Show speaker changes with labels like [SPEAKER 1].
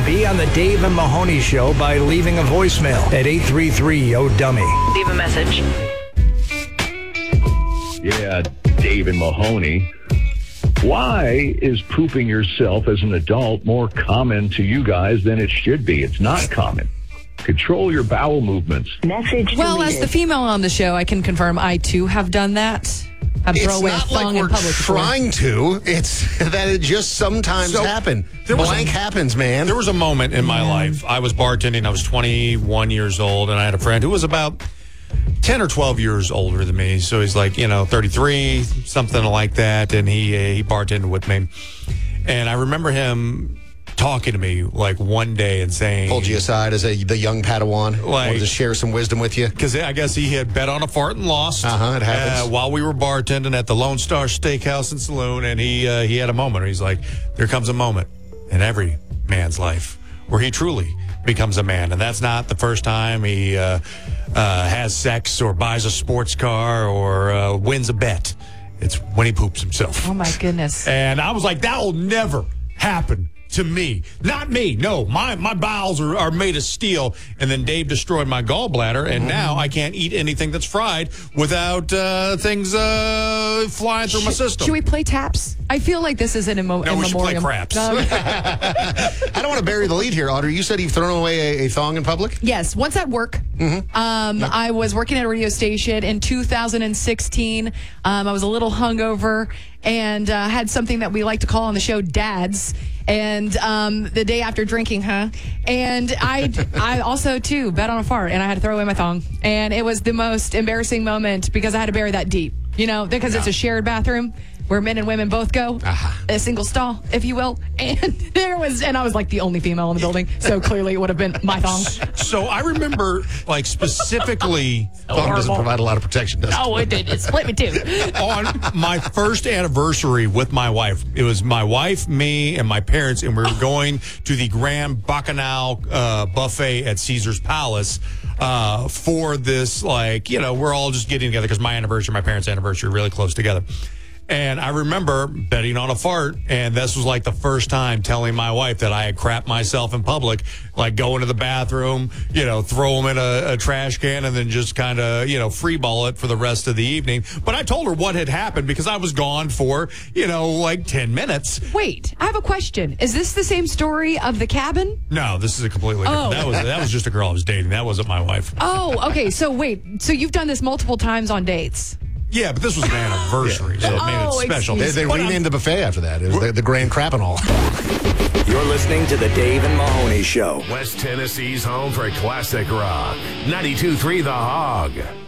[SPEAKER 1] be on the Dave and Mahoney Show by leaving a voicemail at 833-YO-DUMMY.
[SPEAKER 2] Leave a message.
[SPEAKER 3] Yeah, Dave and Mahoney. Why is pooping yourself as an adult more common to you guys than it should be? It's not common. Control your bowel movements.
[SPEAKER 2] Message
[SPEAKER 4] Well,
[SPEAKER 2] deleted.
[SPEAKER 4] as the female on the show, I can confirm I, too, have done that. I've thrown away a
[SPEAKER 5] It's not
[SPEAKER 4] thong
[SPEAKER 5] like
[SPEAKER 4] in
[SPEAKER 5] we're
[SPEAKER 4] public before.
[SPEAKER 5] trying to. It's that it just sometimes happens. Blank happens, man.
[SPEAKER 6] There was a moment in my life. I was bartending. I was 21 years old, and I had a friend who was about 10 or 12 years older than me. So he's like, 33, something like that. And he bartended with me. And I remember him talking to me like one day and saying,
[SPEAKER 5] Pulled you aside as the young Padawan, wanted to share some wisdom with you.
[SPEAKER 6] Because I guess he had bet on a fart and lost.
[SPEAKER 5] It happens.
[SPEAKER 6] While we were bartending at the Lone Star Steakhouse and Saloon, and he had a moment where he's like, there comes a moment in every man's life where he truly becomes a man. And that's not the first time he has sex or buys a sports car or wins a bet. It's when he poops himself.
[SPEAKER 4] Oh, my goodness.
[SPEAKER 6] And I was like, that will never happen to me. Not me. No, my bowels are made of steel. And then Dave destroyed my gallbladder, and now I can't eat anything that's fried without things flying through my system.
[SPEAKER 4] Should we play taps? I feel like this is an
[SPEAKER 6] No, we should play craps.
[SPEAKER 5] I don't want to bury the lead here, Audrey. You said you've thrown away a thong in public?
[SPEAKER 4] Yes, once at work. I was working at a radio station in 2016. I was a little hungover and had something that we like to call on the show dads. And the day after drinking, and I also, too, bet on a fart, and I had to throw away my thong. And it was the most embarrassing moment because I had to bury that deep, because it's a shared bathroom where men and women both go, a single stall, if you will. And I was like the only female in the building, so clearly it would have been my thong.
[SPEAKER 6] So I remember, specifically...
[SPEAKER 5] Thong doesn't provide a lot of protection, does it?
[SPEAKER 4] Oh, it did. It split me, too.
[SPEAKER 6] On my first anniversary with my wife, it was my wife, me, and my parents, and we were going to the Grand Bacchanal buffet at Caesar's Palace for this, we're all just getting together because my anniversary, my parents' anniversary are really close together. And I remember betting on a fart, and this was like the first time telling my wife that I had crapped myself in public, like go into the bathroom, throw them in a trash can, and then just kind of, freeball it for the rest of the evening. But I told her what had happened because I was gone for, 10 minutes.
[SPEAKER 4] Wait, I have a question. Is this the same story of the cabin?
[SPEAKER 6] No, this is a completely different. That was just a girl I was dating. That wasn't my wife.
[SPEAKER 4] Oh, okay. So wait, so you've done this multiple times on dates?
[SPEAKER 6] Yeah, but this was an anniversary, so it made it special.
[SPEAKER 5] They renamed the buffet after that. It was the Grand Crap and all.
[SPEAKER 1] You're listening to the Dave and Mahoney Show.
[SPEAKER 7] West Tennessee's home for classic rock. 92.3 The Hog.